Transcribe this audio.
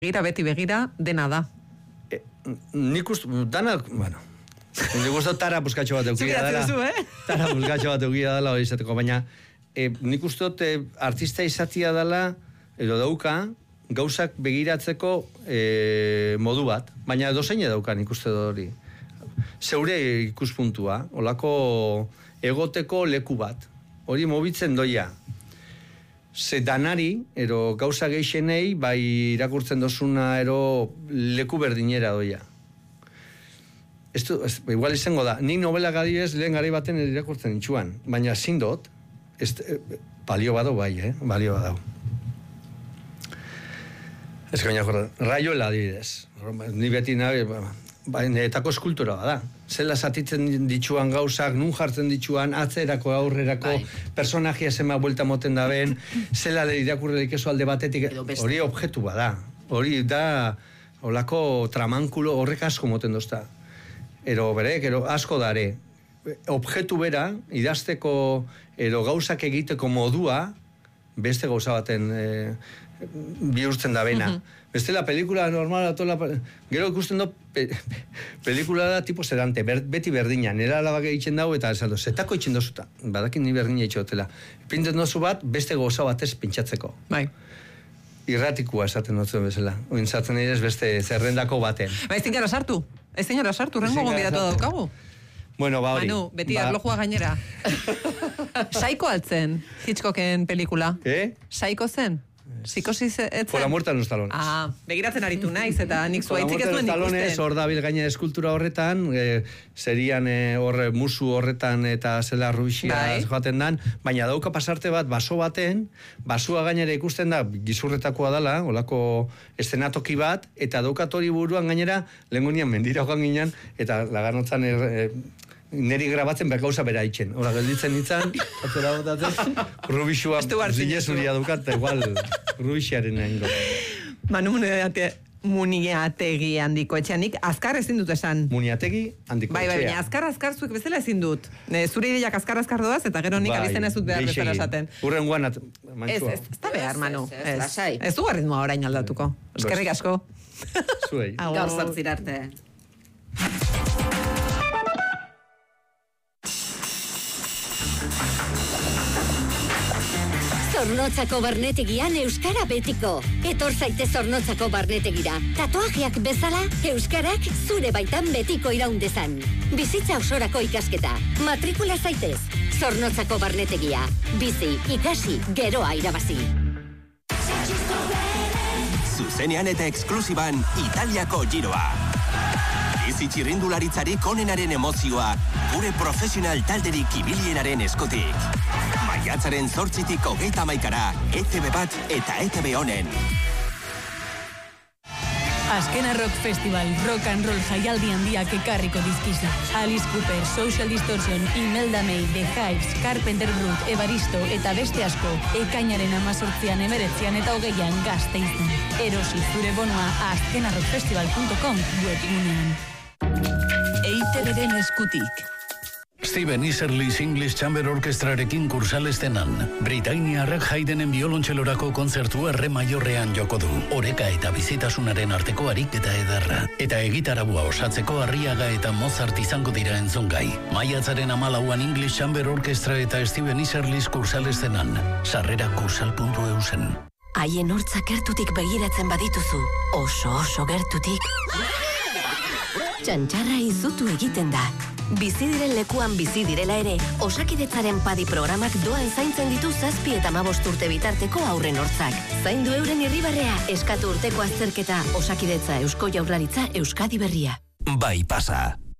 beti begira, dena da. Nik uste, dana, bueno, nik uste tara buskatxo bat eukia dela. Tara buskatxo bat eukia dela, hori izateko, baina nik uste artista izatia dela, edo dauka, gauzak begiratzeko modu bat, baina dozeine dauka nik uste hori. Zeure ikuspuntua, olako egoteko leku bat, hori mobitzen doia. Ze danari, ero gauza geixenei, bai irakurtzen dozuna, ero leku berdinera doia. Igual izango da, nik novela gadibez lehen gari baten irakurtzen ditxuan, baina zindot, balio badau bai, balio badau. Ez gaina jorra, Raiola adibidez, ni beti nahi, etako eskultura bada. Zela zatitzen ditxuan gauzak, nun jartzen ditxuan, atzerako, aurrerako, personajia zema buelta moten da ben, zela irakurrelik eso alde batetik, hori objektu bada. Hori da, holako tramankulo horrek asko moten dozta. Ero berek, asko dare. Objektu bera, idazteko, ero gauzak egiteko modua, beste gauza baten bihurtzen da bena. Bestela, pelikula normala, gero ikusten do, pelikula da tipo sedante, beti berdina, nera alabak egiten dago, eta esaldo, zetako egiten dozuta, badakin ni berdina egitotela. Pinten dozu bat, beste gauza batez pintxatzeko. Bai. Irratikua esaten dotzuen bezala. Ointzatzen ez beste zerrendako baten. Ba, ez tingara sartu, rengo gonbidatu daukagu. Bueno, ba hori. Manu, beti arlojua gainera. Saiko altzen, Hitchcocken pelikula. Saiko zen? Psikosis etzen? Por la muerte a los talones. Begiratzen aritu naiz, eta nik zuaitzik ez duen ikusten. Hor da bilgaina eskultura horretan, serian musu horretan eta zela rubixia joaten dan, baina dauka pasarte bat, baso baten, basua gainera ikusten da, gizurretakoa dala, olako eszenatoki bat, eta daukat hori buruan gainera, lehengunian mendira joan ginen, eta laganotzan neri grabatzen behar gauza bera itxen. Hora, gelditzen nintzen, atzera botatzen, rubixua zinezuria dukat, igual rubixiaren nahingo. Manu Muniategi handiko etxeanik, azkar ezin dut esan. Muniategi handiko etxea. Bai, azkar zuek bezala ezin dut. Zure ideiak azkar doaz, eta gero nik abizten ez dut behar bezala esaten. Urren guan mantzua. Ez da behar, Manu. Ez du garritmoa orain aldatuko. Eskerrik asko. Zuei. Gaur zartzirarte. Zornotzako barnetegian euskara betiko. Etor zaitez Zornotzako barnetegira. Tatuajeak bezala, euskarak zure baitan betiko iraundezan. Bizitza osorako ikasketa. Matrikula zaitez. Zornotzako barnetegia. Bizi, ikasi, geroa irabazi. Zuzenean eta eksklusiban Italiako giroa. Bizi txirrindularitzarik onenaren emozioa, gure profesional talderik ibilienaren eskutik. Maiatzaren 8-tik 31-ra, ETV bat eta ETV honen. Azkena Rock Festival, rock and roll jaialdi handiak ekarriko dizkizu. Alice Cooper, Social Distortion, Imelda May, The Hives, Carpenter Brut, Evaristo eta beste asko, ekainaren 18an, 19an eta 20an Gasteizen. Erosi zure bonoa azkenarockfestival.com webgunean. EITB-den eskutik. Steven Iserlis English Chamber Orkestrarekin kursalestenan. Britainiarrak Haydenen biolontxelorako kontzertu erre maiorrean joko du. Oreka eta bizitasunaren arteko harik eta edarra. Eta egitarabua osatzeko Arriaga eta Mozart izango dira entzungai. Maiatzaren 14an English Chamber Orkestra eta Steven Iserlis kursalestenan. Sarrera kursal.eusen. Haien hortzak gertutik begiratzen badituzu. Oso gertutik. Txantxarra izutu egiten da. Bizi diren lekuan bizi direla ere, Osakidetzaren padi programak doan zaintzen ditu 7 eta 15 urte bitarteko aurren hortzak. Zaindu euren irribarrea, eskatu urteko azterketa, Osakidetza Eusko Jaurlaritza Euskadi Berria. Bai pasa.